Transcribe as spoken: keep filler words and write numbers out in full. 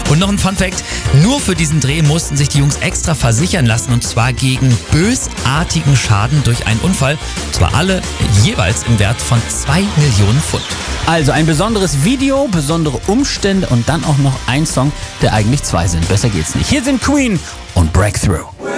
Und noch ein Funfact, nur für diesen Dreh mussten sich die Jungs extra versichern lassen, und zwar gegen bösartigen Schaden durch einen Unfall. Und zwar alle jeweils im Wert von zwei Millionen Pfund. Also ein besonderes Video, besondere Umstände und dann auch noch ein Song, der eigentlich zwei sind. Besser geht's nicht. Hier sind Queen und Breakthrough.